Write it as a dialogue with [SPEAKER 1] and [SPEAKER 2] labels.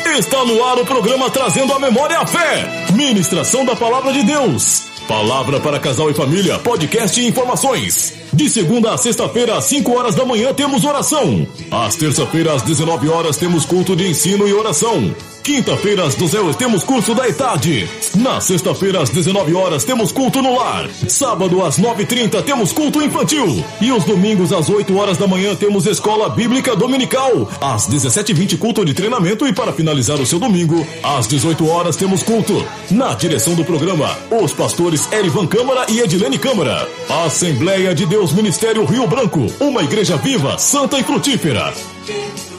[SPEAKER 1] Está no ar o programa Trazendo a Memória à Fé. Ministração da Palavra de Deus. Palavra para casal e família, podcast e informações. De segunda a sexta-feira, às 5 horas da manhã, temos oração. Às terça-feiras, às 19 horas, temos culto de ensino e oração. Quinta-feira, às 12 horas, temos curso da ETAD. Na sexta-feira, às 19 horas, temos culto no lar. Sábado, às 9h30, temos culto infantil. E os domingos, às 8 horas da manhã, temos escola bíblica dominical. Às 17h20, culto de treinamento. E para finalizar o seu domingo, às 18 horas, temos culto. Na direção do programa, os pastores Erivan Câmara e Edilene Câmara. Assembleia de Deus Ministério Rio Branco. Uma igreja viva, santa e frutífera.